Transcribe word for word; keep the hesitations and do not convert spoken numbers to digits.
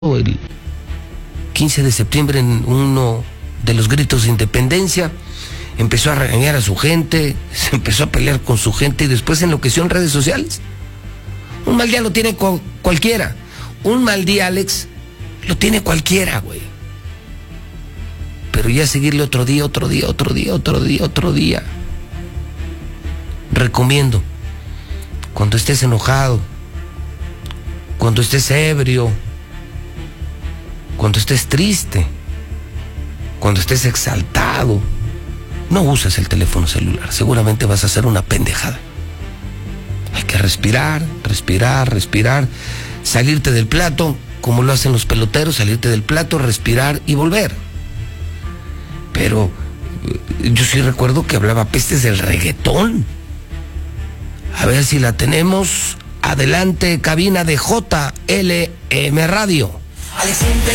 el quince de septiembre, en uno de los gritos de independencia, empezó a regañar a su gente, se empezó a pelear con su gente y después enloqueció en redes sociales. Un mal día lo tiene cu- cualquiera. Un mal día, Alex, lo tiene cualquiera, güey. Pero ya seguirle otro día, otro día, otro día, otro día, otro día. Recomiendo, cuando estés enojado, cuando estés ebrio, cuando estés triste, cuando estés exaltado, no uses el teléfono celular. Seguramente vas a hacer una pendejada. Hay que respirar, respirar, respirar, salirte del plato, como lo hacen los peloteros, salirte del plato, respirar y volver. Pero yo sí recuerdo que hablaba pestes del reggaetón. A ver si la tenemos. Adelante, cabina de J L M Radio.